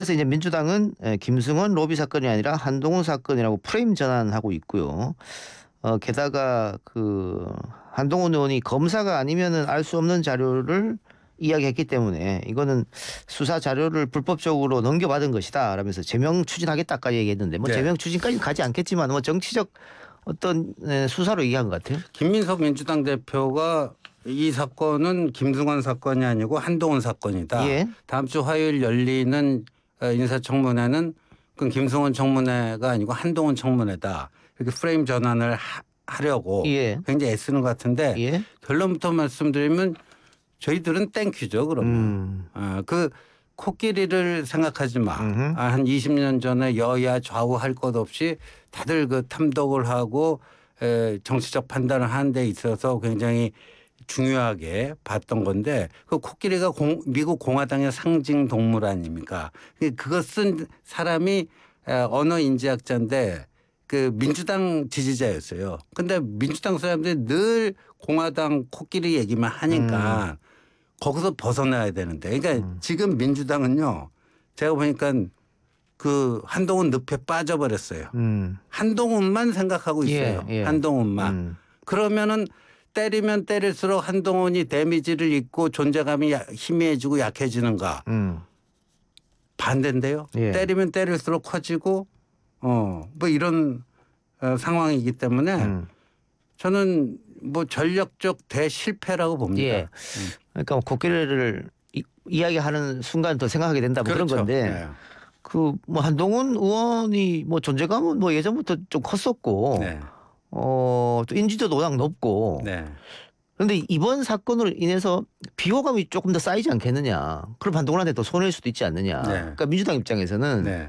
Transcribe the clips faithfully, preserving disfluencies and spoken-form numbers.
그래서 이제 민주당은 에, 김승원 로비 사건이 아니라 한동훈 사건이라고 프레임 전환하고 있고요. 어, 게다가 그 한동훈 의원이 검사가 아니면은 알 수 없는 자료를 이야기했기 때문에 이거는 수사 자료를 불법적으로 넘겨받은 것이다 라면서 제명 추진하겠다까지 얘기했는데 뭐 네. 제명 추진까지 가지 않겠지만 뭐 정치적 어떤 에, 수사로 얘기한 것 같아요. 김민석 민주당 대표가 이 사건은 김승환 사건이 아니고 한동훈 사건이다. 예. 다음 주 화요일 열리는 인사청문회는 그 김승환 청문회가 아니고 한동훈 청문회다. 이렇게 프레임 전환을 하, 하려고 예. 굉장히 애쓰는 것 같은데 예. 결론부터 말씀드리면 저희들은 땡큐죠 그러면. 음. 어, 그 코끼리를 생각하지 마. 음흠. 아, 한 이십 년 전에 여야 좌우 할 것 없이 다들 그 탐독을 하고 에, 정치적 판단을 하는 데 있어서 굉장히 중요하게 봤던 건데 그 코끼리가 공, 미국 공화당의 상징 동물 아닙니까? 그거 쓴 사람이 에, 언어 인지학자인데 그 민주당 지지자였어요. 근데 민주당 사람들이 늘 공화당 코끼리 얘기만 하니까 음. 거기서 벗어나야 되는데. 그러니까 음. 지금 민주당은요. 제가 보니까 그 한동훈 늪에 빠져버렸어요. 음. 한동훈만 생각하고 있어요. 예. 예. 한동훈만. 음. 그러면은 때리면 때릴수록 한동훈이 데미지를 입고 존재감이 야- 희미해지고 약해지는가. 음. 반대인데요. 예. 때리면 때릴수록 커지고 어 뭐 이런 어, 상황이기 때문에 음. 저는 뭐 전력적 대실패라고 봅니다. 예. 그러니까 뭐 코끼리를 이, 이야기하는 순간 더 생각하게 된다 뭐 그렇죠. 그런 건데 네. 그 뭐 한동훈 의원이 뭐 존재감은 뭐 예전부터 좀 컸었고 네. 어 또 인지도도 워낙 높고 네. 그런데 이번 사건으로 인해서 비호감이 조금 더 쌓이지 않겠느냐. 그럼 한동훈한테 더 손해일 수도 있지 않느냐. 네. 그러니까 민주당 입장에서는 네.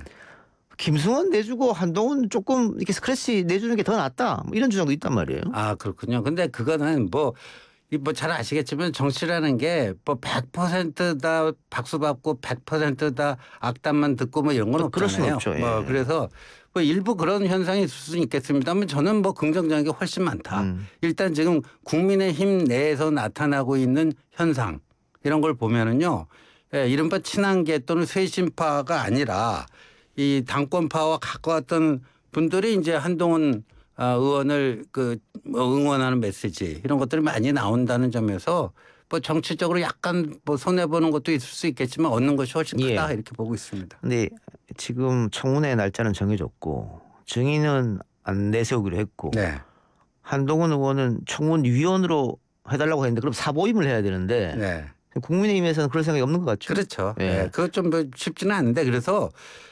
김승원 내주고 한동훈 조금 이렇게 스크래치 내주는 게 더 낫다. 뭐 이런 주장도 있단 말이에요. 아 그렇군요. 근데 그거는 뭐 이 뭐 잘 아시겠지만 정치라는 게 뭐 백 퍼센트 다 박수 받고 백 퍼센트 다 악담만 듣고 뭐 이런 건 또 그럴 수는 없잖아요. 없죠. 뭐 예. 그래서 뭐 일부 그런 현상이 있을 수는 있겠습니다만 저는 뭐 긍정적인 게 훨씬 많다. 음. 일단 지금 국민의힘 내에서 나타나고 있는 현상 이런 걸 보면은요. 예, 이른바 친한계 또는 쇄신파가 아니라 이 당권파와 가까웠던 분들이 이제 한동훈 아, 의원을 그 뭐 응원하는 메시지 이런 것들이 많이 나온다는 점에서 뭐 정치적으로 약간 뭐 손해 보는 것도 있을 수 있겠지만 얻는 것이 훨씬 크다 예. 이렇게 보고 있습니다. 근데 지금 청문회 날짜는 정해졌고 증인은 안 내세우기로 했고 네, 한동훈 의원은 청문위원으로 해달라고 했는데 그럼 사보임을 해야 되는데 네, 국민의힘에서는 그럴 생각이 없는 것 같죠. 그렇죠. 예, 예. 그것 좀 뭐 쉽지는 않은데 그래서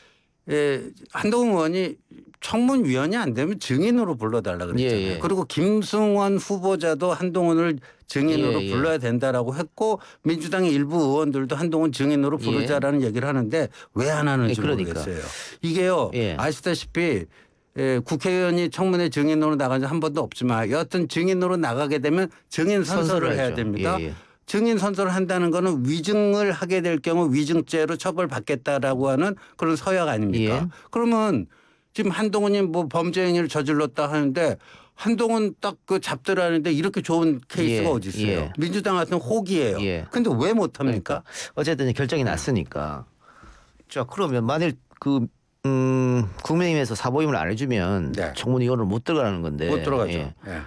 예, 한동훈 의원이 청문위원이 안 되면 증인으로 불러달라 예, 그랬잖아요. 예. 그리고 김승원 후보자도 한동훈을 증인으로 예, 예. 불러야 된다라고 했고 민주당의 일부 의원들도 한동훈 증인으로 예. 부르자라는 얘기를 하는데 왜 안 예, 하는지 그러니까. 모르겠어요. 이게요. 예. 아시다시피 예, 국회의원이 청문회 증인으로 나간 지 한 번도 없지만 여하튼 증인으로 나가게 되면 증인 선서를 선서를 해야 하죠. 됩니다. 예, 예. 증인 선서를 한다는 거는 위증을 하게 될 경우 위증죄로 처벌받겠다라고 하는 그런 서약 아닙니까? 예. 그러면 지금 한동훈이 뭐 범죄 행위를 저질렀다 하는데 한동훈 딱 그 잡더라는데 이렇게 좋은 케이스가 예, 어디 있어요? 예. 민주당 같은 혹이에요. 예. 근데 왜 못합니까? 그러니까 어쨌든 결정이 났으니까. 자 그러면 만일 그 음, 국민의힘에서 사보임을 안 해주면 네. 청문위원으로 못 들어가는 건데. 못 들어가죠. 예. 예.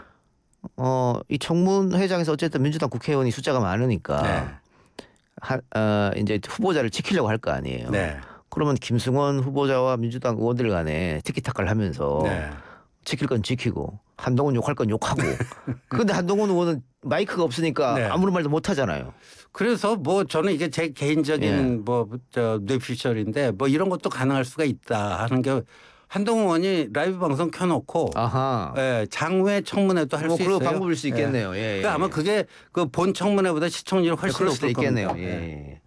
어, 이 청문회장에서 어쨌든 민주당 국회의원이 숫자가 많으니까 네. 하, 어, 이제 후보자를 지키려고 할 거 아니에요. 네. 그러면 김승원 후보자와 민주당 의원들 간에 티키타카를 하면서 네. 지킬 건 지키고 한동훈 욕할 건 욕하고. 그런데 한동훈 의원은 마이크가 없으니까 네. 아무런 말도 못 하잖아요. 그래서 뭐 저는 이게 제 개인적인 예. 뭐저 뇌피셜인데 뭐 이런 것도 가능할 수가 있다 하는 게 한동훈 의원이 라이브 방송 켜놓고 아하. 예, 장외 청문회도 할 수 뭐 있어요. 그런 방법일 수 있겠네요. 예, 예, 그러니까 아마 예. 그게 그 본 청문회보다 시청률이 훨씬 그럴 수도 높을 있겠네요. 겁니다. 예, 예. 예.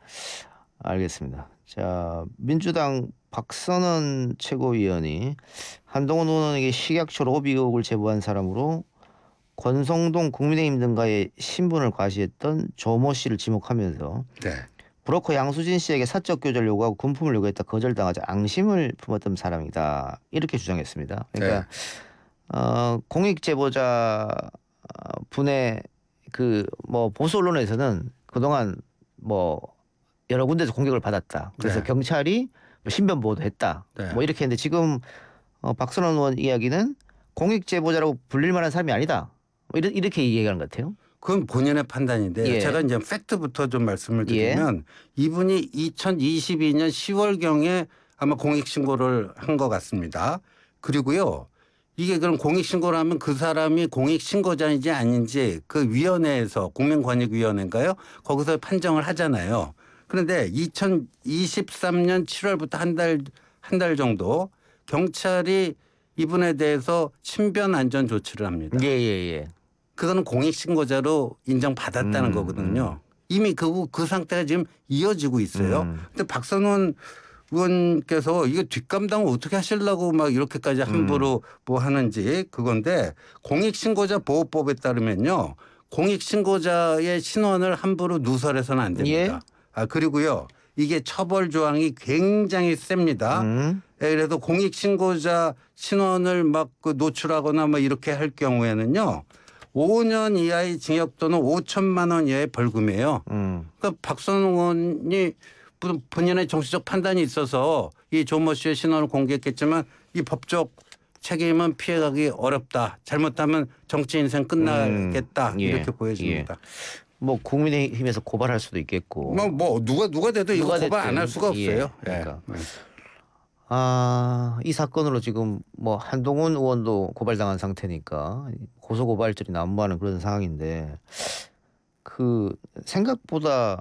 알겠습니다. 자 민주당 박선원 최고위원이 한동훈 의원에게 식약처 로비 의혹을 제보한 사람으로 권성동 국민의힘 등과의 신분을 과시했던 조모 씨를 지목하면서 네. 브로커 양수진 씨에게 사적 교제를 요구하고 금품을 요구했다 거절당하자 앙심을 품었던 사람이다 이렇게 주장했습니다. 그러니까 네. 어, 공익 제보자 분의 그 뭐 보수 언론에서는 그동안 뭐 여러 군데서 공격을 받았다. 그래서 네. 경찰이 신변 보호도 했다. 네. 뭐 이렇게 했는데 지금 어, 박선원 의원 이야기는 공익 제보자라고 불릴 만한 사람이 아니다. 뭐 이렇게, 이렇게 얘기하는 것 같아요. 그건 본인의 판단인데 예. 제가 이제 팩트부터 좀 말씀을 예. 드리면 이분이 이천이십이 년 시월경에 아마 공익신고를 한 것 같습니다. 그리고요. 이게 그럼 공익신고를 하면 그 사람이 공익신고자인지 아닌지 그 위원회에서 국민권익위원회인가요? 거기서 판정을 하잖아요. 그런데 이천이십삼 년 칠월부터 한 달, 한 달 정도 경찰이 이분에 대해서 신변 안전 조치를 합니다. 예, 예, 예. 그거는 공익신고자로 인정받았다는 음, 거거든요. 이미 그, 그 상태가 지금 이어지고 있어요. 음. 근데 박선원 의원께서 이거 뒷감당을 어떻게 하시려고 막 이렇게까지 함부로 음. 뭐 하는지 그건데 공익신고자 보호법에 따르면요. 공익신고자의 신원을 함부로 누설해서는 안 됩니다. 예. 아, 그리고요. 이게 처벌 조항이 굉장히 셉니다. 음. 예, 그래서 공익신고자 신원을 막 그 노출하거나 뭐 이렇게 할 경우에는요. 오 년 이하의 징역 또는 오천만 원 이하의 벌금이에요. 음. 그러니까 박선원 의원이 본인의 정치적 판단이 있어서 이 조모 씨의 신원을 공개했겠지만 이 법적 책임은 피해가기 어렵다. 잘못하면 정치 인생 끝나겠다. 음. 예. 이렇게 보여집니다. 예. 뭐 국민의힘에서 고발할 수도 있겠고. 뭐, 뭐 누가 누가 돼도 이거 누가 고발 안 됐든. 할 수가 없어요. 예. 예. 그러니까. 네. 아, 이 사건으로 지금 뭐 한동훈 의원도 고발당한 상태니까 고소 고발들이 난무하는 그런 상황인데 그 생각보다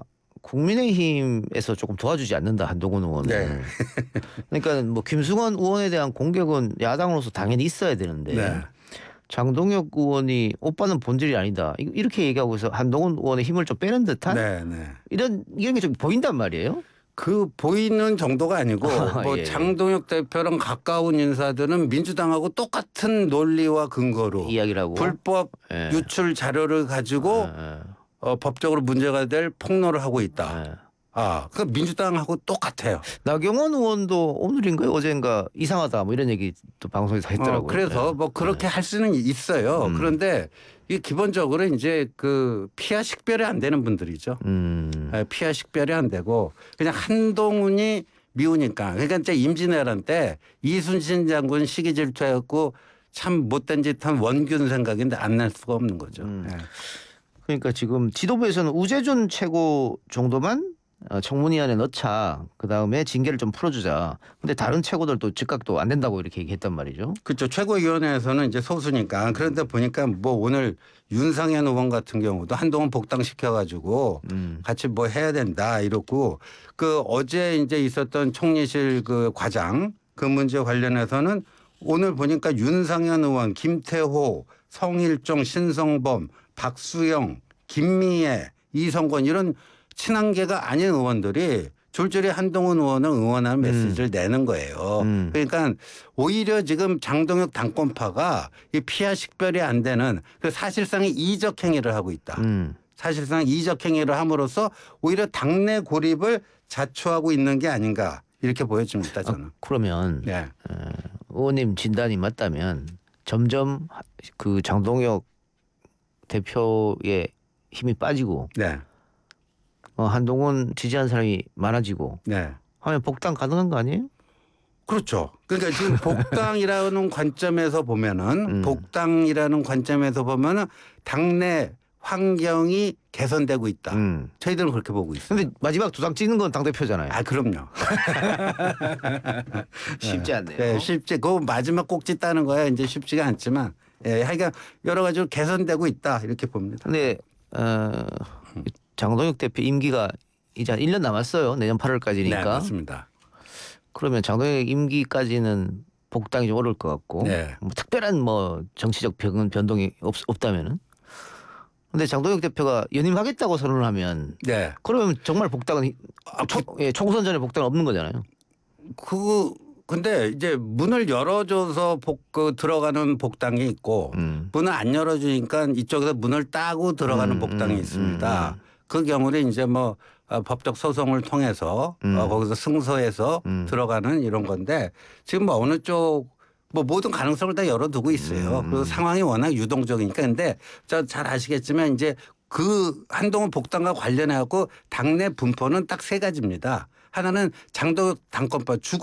국민의힘에서 조금 도와주지 않는다 한동훈 의원을. 네. 그러니까 뭐 김승원 의원에 대한 공격은 야당으로서 당연히 있어야 되는데 네. 장동혁 의원이 오빠는 본질이 아니다 이렇게 얘기하고 있어 한동훈 의원의 힘을 좀 빼는 듯한 네, 네. 이런 이런 게 좀 보인단 말이에요. 그 보이는 정도가 아니고 뭐 예. 장동혁 대표랑 가까운 인사들은 민주당하고 똑같은 논리와 근거로 이야기를 하고 불법 예. 유출 자료를 가지고 예. 어, 법적으로 문제가 될 폭로를 하고 있다. 예. 아, 그 민주당하고 똑같아요. 나경원 의원도 오늘인가요 어젠가 이상하다 뭐 이런 얘기 또 방송에서 했더라고요. 어, 그래서 예. 뭐 그렇게 할 수는 있어요. 음. 그런데 이 기본적으로 이제 그 피하 식별이 안 되는 분들이죠. 음. 예, 피하 식별이 안 되고 그냥 한동훈이 미우니까 그러니까 이제 임진왜란 때 이순신 장군 시기 질투해갖고 참 못된 짓한 원균 생각인데 안 날 수가 없는 거죠. 음. 예. 그러니까 지금 지도부에서는 우재준 최고 정도만 어, 청문위원회 넣자. 그 다음에 징계를 좀 풀어주자. 근데 다른 최고들도 즉각도 안 된다고 이렇게 얘기했단 말이죠. 그렇죠. 최고위원회에서는 이제 소수니까. 그런데 보니까 뭐 오늘 윤상현 의원 같은 경우도 한동훈 복당시켜가지고 음. 같이 뭐 해야 된다 이러고 그 어제 이제 있었던 총리실 그 과장 그 문제 관련해서는 오늘 보니까 윤상현 의원, 김태호, 성일종, 신성범, 박수영, 김미애, 이성권 이런 친한계가 아닌 의원들이 줄줄이 한동훈 의원을 응원하는 메시지를 음. 내는 거예요. 음. 그러니까 오히려 지금 장동혁 당권파가 이 피하 식별이 안 되는 그 사실상의 이적 행위를 하고 있다. 음. 사실상 이적 행위를 함으로써 오히려 당내 고립을 자초하고 있는 게 아닌가 이렇게 보여집니다. 저는. 아, 그러면 네. 어, 의원님 진단이 맞다면 점점 그 장동혁 대표의 힘이 빠지고 네. 어, 한동훈 지지한 사람이 많아지고 네. 하면 복당 가능한 거 아니에요? 그렇죠. 그러니까 지금 복당이라는 관점에서 보면은 음. 복당이라는 관점에서 보면은 당내 환경이 개선되고 있다. 음. 저희들은 그렇게 보고 있어요. 근데 마지막 두 장 찍는 건 당대표잖아요. 아, 그럼요. 쉽지 않네요. 네, 쉽지. 그 마지막 꼭지 따는 거야 이제 쉽지가 않지만 예, 하여간 여러 가지로 개선되고 있다 이렇게 봅니다. 근데 어, 장동혁 대표 임기가 이제 한 일 년 남았어요. 내년 팔월까지니까. 네, 맞습니다. 그러면 장동혁 임기까지는 복당이 좀 어려울 것 같고 네. 뭐 특별한 뭐 정치적 변, 변동이 없, 없다면은. 근데 장동혁 대표가 연임하겠다고 선언을 하면 네. 그러면 정말 복당은 아, 초, 예, 총선 전에 복당은 없는 거잖아요. 그 근데 이제 문을 열어줘서 복, 그 들어가는 복당이 있고 음. 문을 안 열어주니까 이쪽에서 문을 따고 들어가는 음, 복당이 음, 있습니다. 음, 음. 그 경우는 이제 뭐 어, 법적 소송을 통해서 음. 어, 거기서 승소해서 음. 들어가는 이런 건데 지금 뭐 어느 쪽 뭐 모든 가능성을 다 열어두고 있어요. 음. 그리고 상황이 워낙 유동적이니까 근데 저 잘 아시겠지만 이제 그 한동훈 복당과 관련해 갖고 당내 분포는 딱 세 가지입니다. 하나는 장도 당권법